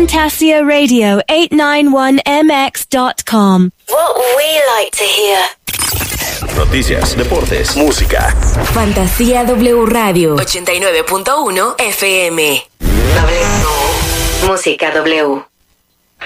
FantasiaRadio891MX.com. What we like to hear. Noticias, deportes, música. Fantasía W Radio 89.1 FM. Música W.